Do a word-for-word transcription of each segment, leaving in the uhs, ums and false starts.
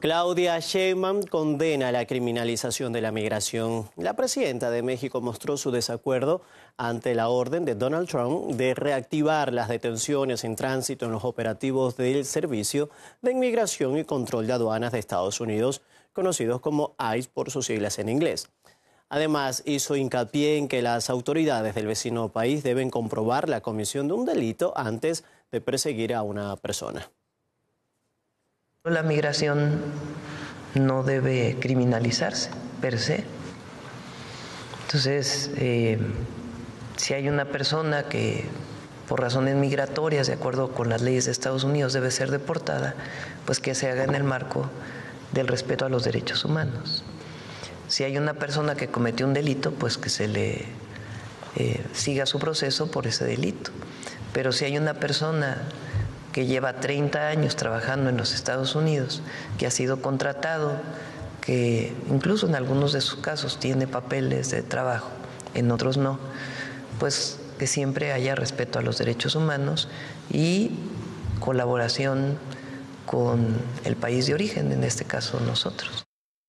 Claudia Sheinbaum condena la criminalización de la migración. La presidenta de México mostró su desacuerdo ante la orden de Donald Trump de reactivar las detenciones en tránsito en los operativos del Servicio de Inmigración y Control de Aduanas de Estados Unidos, conocidos como ICE por sus siglas en inglés. Además, hizo hincapié en que las autoridades del vecino país deben comprobar la comisión de un delito antes de perseguir a una persona. La migración no debe criminalizarse per se. Entonces, eh, si hay una persona que por razones migratorias, de acuerdo con las leyes de Estados Unidos, debe ser deportada, pues que se haga en el marco del respeto a los derechos humanos. Si hay una persona que cometió un delito, pues que se le eh, siga su proceso por ese delito. Pero si hay una persona que lleva treinta años trabajando en los Estados Unidos, que ha sido contratado, que incluso en algunos de sus casos tiene papeles de trabajo, en otros no, pues que siempre haya respeto a los derechos humanos y colaboración con el país de origen, en este caso nosotros.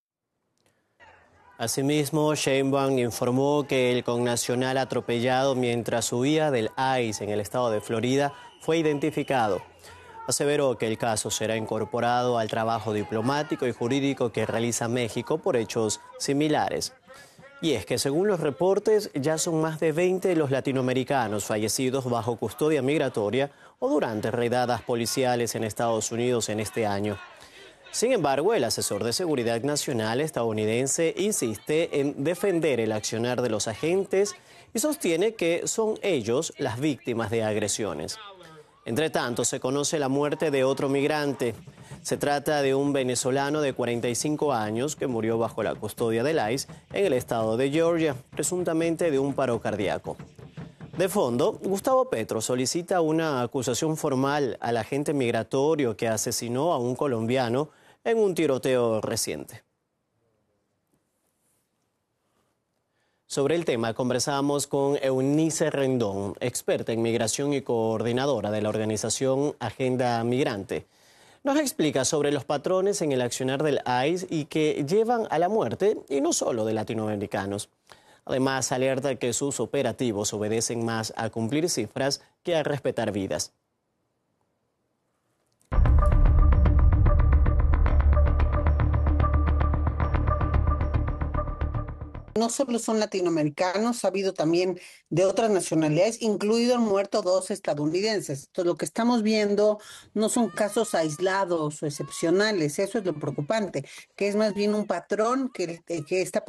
Asimismo, Sheinbaum informó que el connacional atropellado mientras huía del ICE en el estado de Florida fue identificado. Aseveró que el caso será incorporado al trabajo diplomático y jurídico que realiza México por hechos similares. Y es que, según los reportes, ya son más de veinte los latinoamericanos fallecidos bajo custodia migratoria o durante redadas policiales en Estados Unidos en este año. Sin embargo, el asesor de seguridad nacional estadounidense insiste en defender el accionar de los agentes y sostiene que son ellos las víctimas de agresiones. Entre tanto, se conoce la muerte de otro migrante. Se trata de un venezolano de cuarenta y cinco años que murió bajo la custodia del ICE en el estado de Georgia, presuntamente de un paro cardíaco. De fondo, Gustavo Petro solicita una acusación formal al agente migratorio que asesinó a un colombiano en un tiroteo reciente. Sobre el tema conversamos con Eunice Rendón, experta en migración y coordinadora de la organización Agenda Migrante. Nos explica sobre los patrones en el accionar del ICE y que llevan a la muerte, y no solo de latinoamericanos. Además, alerta que sus operativos obedecen más a cumplir cifras que a respetar vidas. No solo son latinoamericanos, ha habido también de otras nacionalidades, incluido el muerto dos estadounidenses. Entonces, lo que estamos viendo no son casos aislados o excepcionales, eso es lo preocupante, que es más bien un patrón que, que está